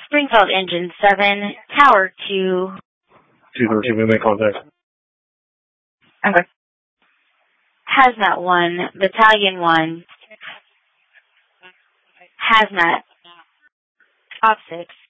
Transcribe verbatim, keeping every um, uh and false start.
Springfield Engine seven, Tower two. two thirteen, we make contact. Okay. Hazmat one, Battalion one. Hazmat. Op six.